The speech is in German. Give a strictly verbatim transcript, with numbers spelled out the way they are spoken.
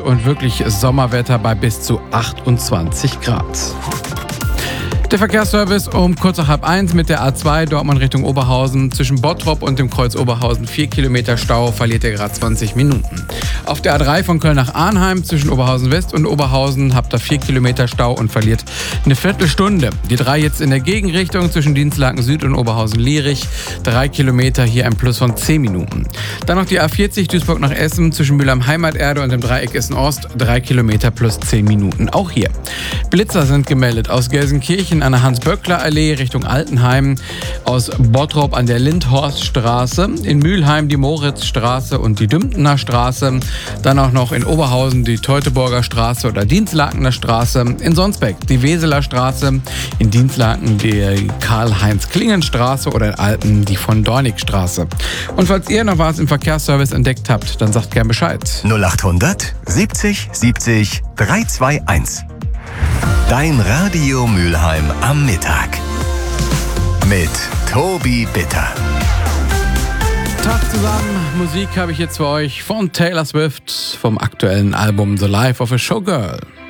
und wirklich Sommerwetter bei bis zu achtundzwanzig Grad. Der Verkehrsservice um kurz nach halb eins mit der A zwei Dortmund Richtung Oberhausen. Zwischen Bottrop und dem Kreuz Oberhausen vier Kilometer Stau, verliert ihr gerade zwanzig Minuten. Auf der A drei von Köln nach Arnheim zwischen Oberhausen West und Oberhausen habt ihr vier Kilometer Stau und verliert eine Viertelstunde. Die drei jetzt in der Gegenrichtung zwischen Dinslaken Süd und Oberhausen-Lierich. drei Kilometer, hier ein Plus von zehn Minuten. Dann noch die A vierzig Duisburg nach Essen zwischen Mülheim Heimaterde und dem Dreieck Essen-Ost. drei Kilometer plus zehn Minuten. Auch hier. Blitzer sind gemeldet aus Gelsenkirchen an der Hans-Böckler-Allee Richtung Altenheim, aus Bottrop an der Lindhorststraße, in Mülheim die Moritzstraße und die Dümtener Straße, dann auch noch in Oberhausen die Teutoburger Straße oder Dinslakener Straße, in Sonsbeck die Weseler Straße, in Dinslaken die Karl-Heinz-Klingen-Straße oder in Alten die von Dornig-Straße. Und falls ihr noch was im Verkehrsservice entdeckt habt, dann sagt gern Bescheid. null achthundert siebzig siebzig dreihunderteinundzwanzig. Dein Radio Mülheim am Mittag. Mit Tobi Bitter. Tag zusammen, Musik habe ich jetzt für euch von Taylor Swift vom aktuellen Album The Life of a Showgirl.